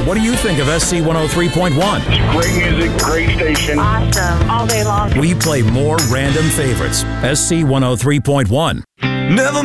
What do you think of SC 103.1? Great music, great station. Awesome. All day long. We play more random favorites. SC 103.1. Never